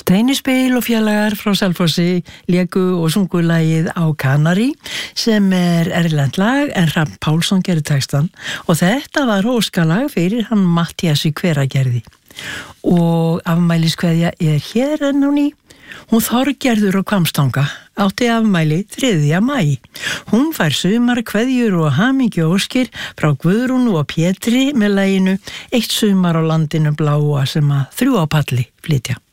Steinispil og félagar frá Selfossi léku og sungu lagið Á Kanari sem erlent lag en Hrafn Pálsson gerði textan og þetta var óskalag fyrir hann Matthías í Hveragerði. Og afmæliskveðja hér enn á ný. Hún Þorgerður á Hvammstanga átti afmæli 3. maí. Hún fær sumarkveðjur og hamingju óskir frá Guðrúnu og Pétri með laginu Eitt sumar á landinu bláa sem að 3 á palli flytja.